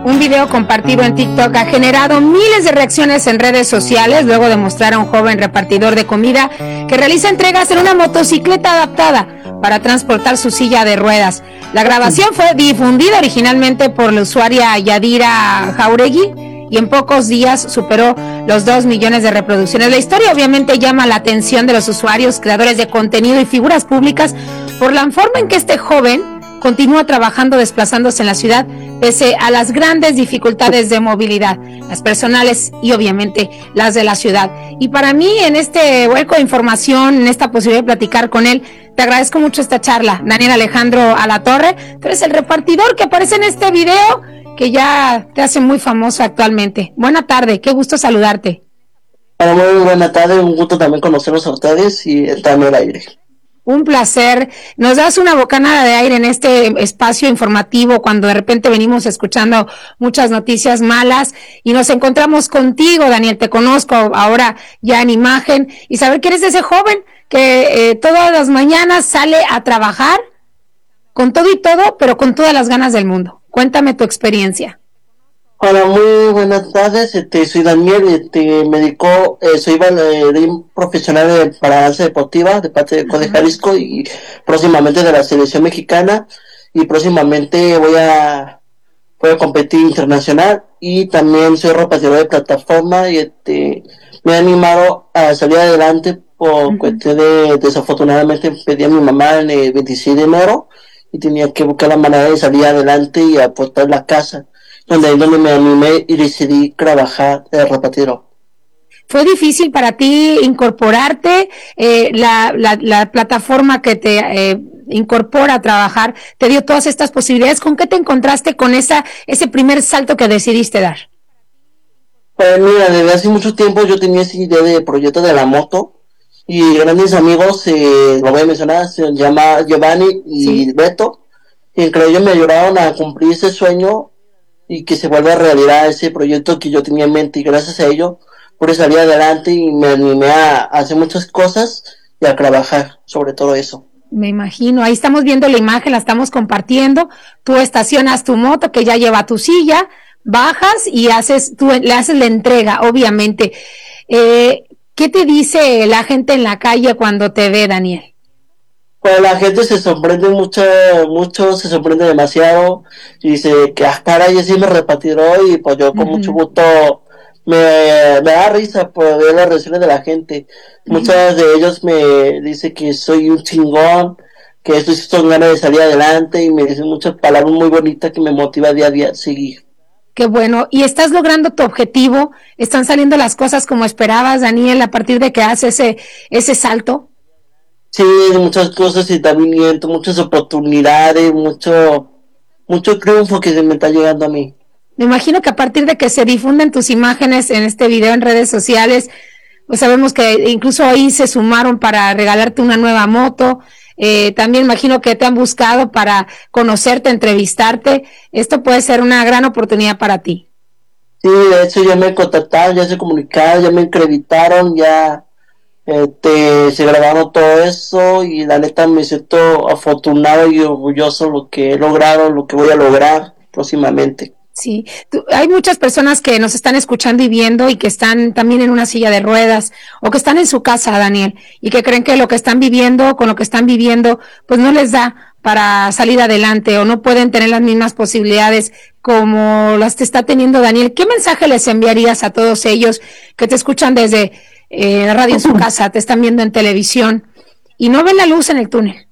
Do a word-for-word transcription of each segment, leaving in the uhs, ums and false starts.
Un video compartido en TikTok ha generado miles de reacciones en redes sociales luego de mostrar a un joven repartidor de comida que realiza entregas en una motocicleta adaptada para transportar su silla de ruedas. La grabación fue difundida originalmente por la usuaria Yadira Jauregui y en pocos días superó los dos millones de reproducciones. La historia obviamente llama la atención de los usuarios, creadores de contenido y figuras públicas por la forma en que este joven continúa trabajando desplazándose en la ciudad pese a las grandes dificultades de movilidad, las personales y obviamente las de la ciudad. Y para mí, en este hueco de información, en esta posibilidad de platicar con él, te agradezco mucho esta charla. Daniel Alejandro Alatorre, tú eres el repartidor que aparece en este video que ya te hace muy famoso actualmente. Buena tarde, qué gusto saludarte. Bueno, muy buena tarde, un gusto también conocerlos a ustedes y estarme al aire. Un placer. Nos das una bocanada de aire en este espacio informativo cuando de repente venimos escuchando muchas noticias malas y nos encontramos contigo, Daniel. Te conozco ahora ya en imagen y saber que eres ese joven que eh, todas las mañanas sale a trabajar con todo y todo, pero con todas las ganas del mundo. Cuéntame tu experiencia. Hola, muy buenas tardes. Este, soy Daniel. Este, me dedico, eh, soy bailarín profesional de, para danza deportiva de parte de Code Jalisco y próximamente de la selección mexicana. Y próximamente voy a, voy a competir internacional y también soy repartidor de plataforma y este, me he animado a salir adelante por uh-huh. cuestión de, desafortunadamente pedí a mi mamá en el veintiséis de enero y tenía que buscar la manera de salir adelante y aportar la casa. Donde ahí donde me animé y decidí trabajar de repartidor. ¿Fue difícil para ti incorporarte? Eh, la, la, la plataforma que te eh, incorpora a trabajar te dio todas estas posibilidades. ¿Con qué te encontraste con esa ese primer salto que decidiste dar? Pues mira, desde hace mucho tiempo yo tenía esa idea de proyecto de la moto y grandes amigos, eh, lo voy a mencionar, se llama Giovanni y sí. Beto, y entre ellos me ayudaron a cumplir ese sueño y que se vuelva realidad ese proyecto que yo tenía en mente, y gracias a ello pude salir adelante y me animé a, a hacer muchas cosas y a trabajar sobre todo eso. Me imagino, ahí estamos viendo la imagen, la estamos compartiendo, tú estacionas tu moto que ya lleva tu silla, bajas y haces, tú le haces la entrega, obviamente. Eh, ¿qué te dice la gente en la calle cuando te ve, Daniel? Pues la gente se sorprende mucho, mucho, se sorprende demasiado y dice que ah, caray, sí me repartiró y pues yo con uh-huh. mucho gusto me, me da risa por ver las reacciones de la gente. Uh-huh. Muchas de ellos me dicen que soy un chingón, que estoy con ganas de salir adelante y me dicen muchas palabras muy bonitas que me motiva día a día a seguir. Qué bueno, y estás logrando tu objetivo, están saliendo las cosas como esperabas, Daniel, a partir de que haces ese, ese salto. Sí, muchas cosas y también muchas oportunidades, mucho mucho triunfo que se me está llegando a mí. Me imagino que a partir de que se difunden tus imágenes en este video en redes sociales, pues sabemos que incluso ahí se sumaron para regalarte una nueva moto, eh, también imagino que te han buscado para conocerte, entrevistarte, esto puede ser una gran oportunidad para ti. Sí, de hecho ya me contactaron, ya se comunicaron, ya me entrevistaron, ya Este, se grabaron todo eso y la neta me siento afortunado y orgulloso de lo que he logrado, lo que voy a lograr próximamente. Sí, tú, hay muchas personas que nos están escuchando y viendo y que están también en una silla de ruedas o que están en su casa, Daniel, y que creen que lo que están viviendo, con lo que están viviendo, pues no les da para salir adelante o no pueden tener las mismas posibilidades como las que está teniendo Daniel. ¿Qué mensaje les enviarías a todos ellos que te escuchan desde Eh, la radio en su casa, te están viendo en televisión y no ven la luz en el túnel?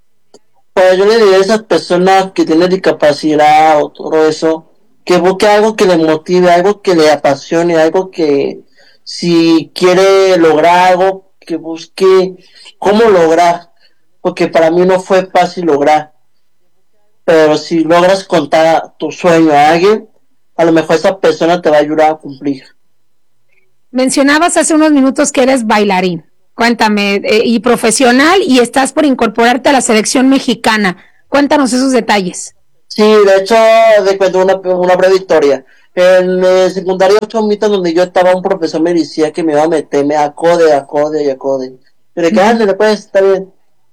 Pues yo le diría a esas personas que tienen discapacidad o todo eso, que busque algo que le motive, algo que le apasione, algo que si quiere lograr algo, que busque cómo lograr, porque para mí no fue fácil lograr, pero si logras contar tu sueño a alguien, a lo mejor esa persona te va a ayudar a cumplir. Mencionabas hace unos minutos que eres bailarín, cuéntame, eh, y profesional, y estás por incorporarte a la selección mexicana. Cuéntanos esos detalles. Sí, de hecho, de cuento una, una breve historia. En eh, secundaria ocho mitas donde yo estaba, un profesor me decía que me iba a meterme a code, a code y a code. Pero que, ándale, pues, está bien.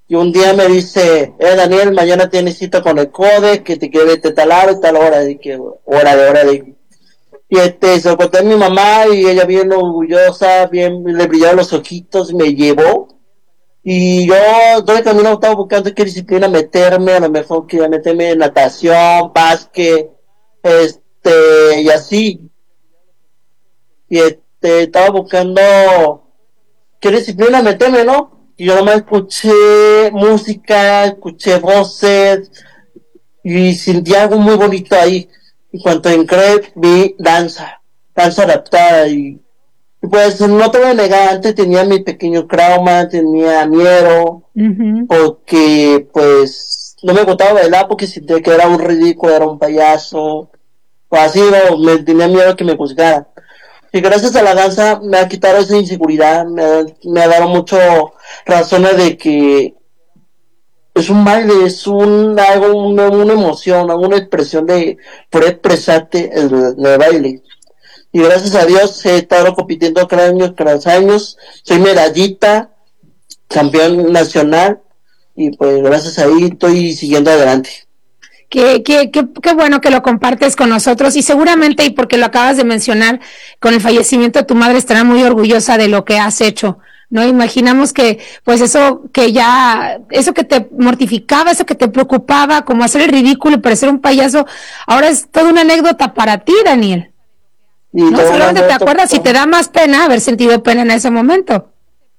Y un día me dice, eh, Daniel, mañana tienes cita con el CODE, que te quiere verte tal hora y tal hora, de que, hora de hora de... Y este, se lo conté a mi mamá y ella bien orgullosa, bien, le brillaron los ojitos, me llevó. Y yo, todo el camino estaba buscando qué disciplina meterme, a lo mejor quería meterme en natación, básquet, este, y así. Y este, estaba buscando qué disciplina meterme, ¿no? Y yo nomás escuché música, escuché voces, y sentí algo muy bonito ahí. Y cuando entré, vi danza, danza adaptada, y, y pues no te voy a negar, antes tenía mi pequeño trauma, tenía miedo, uh-huh. porque pues no me gustaba bailar porque sentía que era un ridículo, era un payaso, o así, no, me tenía miedo que me juzgaran. Y gracias a la danza me ha quitado esa inseguridad, me ha, me ha dado mucho razones de que es un baile, es un algo, una, una emoción, una expresión de por expresarte el, el baile. Y gracias a Dios he estado compitiendo cada año, cada años, soy medallita, campeón nacional, y pues gracias a ahí estoy siguiendo adelante. Qué, qué, qué, qué bueno que lo compartes con nosotros, y seguramente, y porque lo acabas de mencionar, con el fallecimiento de tu madre estará muy orgullosa de lo que has hecho, ¿no? Imaginamos que, pues eso que ya, eso que te mortificaba, eso que te preocupaba, como hacer el ridículo y parecer un payaso, ahora es toda una anécdota para ti, Daniel. Y no, solamente te acuerdas y te da más pena haber sentido pena en ese momento.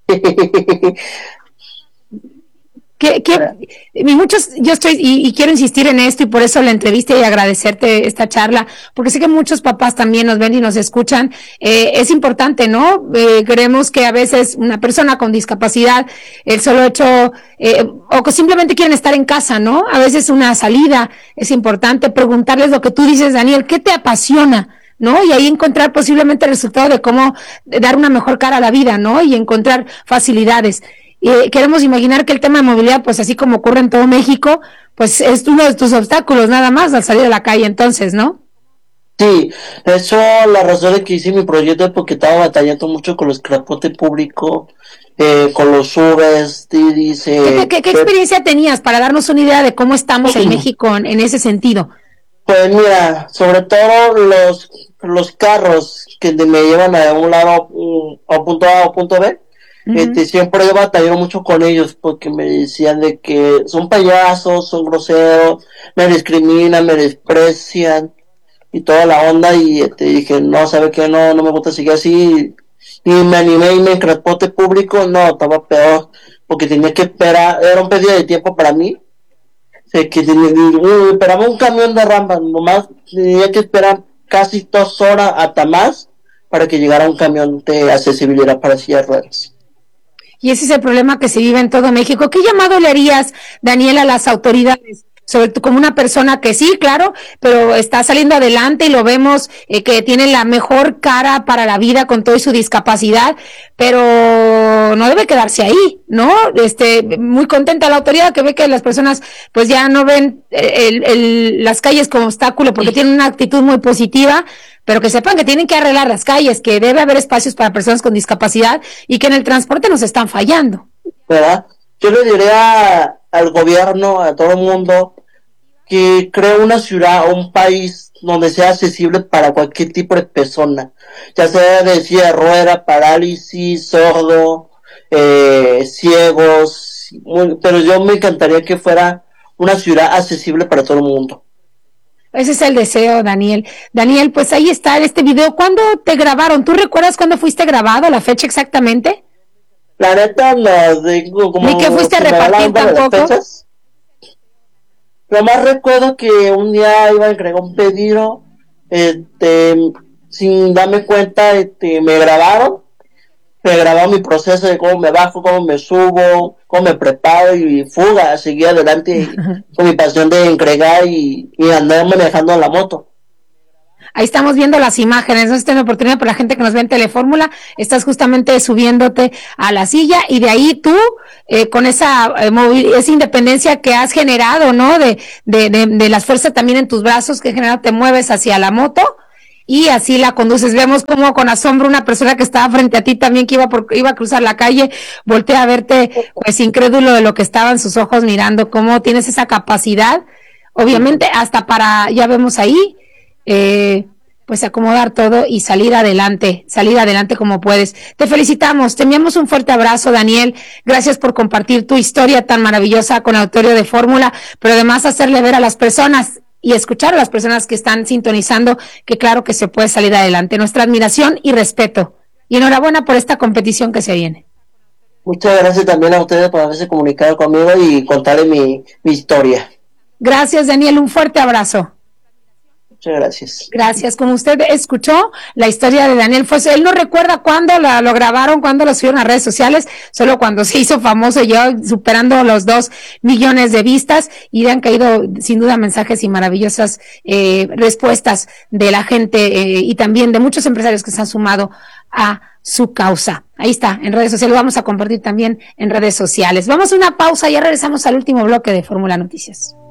Que, que muchos, yo estoy, y, y quiero insistir en esto, y por eso la entrevista y agradecerte esta charla, porque sé que muchos papás también nos ven y nos escuchan. Eh, es importante, ¿no? Eh, creemos que a veces una persona con discapacidad, el solo hecho, eh, o que simplemente quieren estar en casa, ¿no? A veces una salida, es importante preguntarles lo que tú dices, Daniel, ¿qué te apasiona? ¿No? Y ahí encontrar posiblemente el resultado de cómo dar una mejor cara a la vida, ¿no? Y encontrar facilidades. Y queremos imaginar que el tema de movilidad, pues así como ocurre en todo México, pues es uno de tus obstáculos nada más al salir a la calle entonces, ¿no? Sí, eso la razón de que hice mi proyecto es porque estaba batallando mucho con los transporte público, eh, con los Ubers, dice. ¿Qué, qué, qué experiencia tenías para darnos una idea de cómo estamos en México en, en ese sentido? Pues mira, sobre todo los los carros que me llevan a un lado, a punto A o punto B, uh-huh. este, siempre he batallado mucho con ellos porque me decían de que son payasos, son groseros, me discriminan, me desprecian y toda la onda, y este, dije, no, ¿sabe qué? No, no me gusta seguir así, y me animé y me en transporte público, no, estaba peor, porque tenía que esperar, era un pedido de tiempo para mí, o sea, que tenía, uh, esperaba un camión de rampas, nomás tenía que esperar casi dos horas hasta más para que llegara un camión de accesibilidad para sillas de ruedas. Y ese es el problema que se vive en todo México. ¿Qué llamado le harías, Daniel, a las autoridades? Sobre tú como una persona que sí, claro, pero está saliendo adelante y lo vemos eh, que tiene la mejor cara para la vida con toda su discapacidad, pero no debe quedarse ahí, ¿no? Este, muy contenta la autoridad que ve que las personas pues ya no ven el, el, las calles como obstáculo porque tienen una actitud muy positiva, pero que sepan que tienen que arreglar las calles, que debe haber espacios para personas con discapacidad y que en el transporte nos están fallando. ¿Verdad? Yo le diría al gobierno, a todo el mundo, que cree una ciudad o un país donde sea accesible para cualquier tipo de persona, ya sea de silla de rueda, parálisis, sordo, eh, ciegos, muy, pero yo me encantaría que fuera una ciudad accesible para todo el mundo. Ese es el deseo, Daniel. Daniel, pues ahí está este video. ¿Cuándo te grabaron? ¿Tú recuerdas cuándo fuiste grabado, la fecha exactamente? La neta, no digo como... ¿Ni que fuiste a repartir tampoco? Lo más recuerdo que un día iba a entregar un pedido, este, sin darme cuenta, este, me grabaron, me grabaron mi proceso de cómo me bajo, cómo me subo, cómo me preparo y fuga, seguí adelante con mi pasión de entregar y, y andar manejando la moto. Ahí estamos viendo las imágenes, no es una oportunidad para la gente que nos ve en Telefórmula, estás justamente subiéndote a la silla y de ahí tú, eh, con esa, eh, movi- esa independencia que has generado, ¿no? De, de, de, de las fuerzas también en tus brazos que generado te mueves hacia la moto y así la conduces. Vemos como con asombro una persona que estaba frente a ti también, que iba por, iba a cruzar la calle, voltea a verte, pues incrédulo de lo que estaban sus ojos mirando, cómo tienes esa capacidad, obviamente hasta para, ya vemos ahí, eh, pues acomodar todo y salir adelante, salir adelante como puedes. Te felicitamos, te enviamos un fuerte abrazo, Daniel, gracias por compartir tu historia tan maravillosa con el auditorio de Fórmula, pero además hacerle ver a las personas y escuchar a las personas que están sintonizando que claro que se puede salir adelante. Nuestra admiración y respeto. Y enhorabuena por esta competición que se viene. Muchas gracias también a ustedes por haberse comunicado conmigo y contarle mi, mi historia. Gracias, Daniel. Un fuerte abrazo. Muchas gracias. Gracias. Como usted escuchó, la historia de Daniel fue, él no recuerda cuándo la, lo grabaron, cuándo lo subieron a redes sociales, solo cuando se hizo famoso, ya superando los dos millones de vistas, y le han caído sin duda mensajes y maravillosas eh, respuestas de la gente eh, y también de muchos empresarios que se han sumado a su causa. Ahí está, en redes sociales, lo vamos a compartir también en redes sociales. Vamos a una pausa y ya regresamos al último bloque de Fórmula Noticias.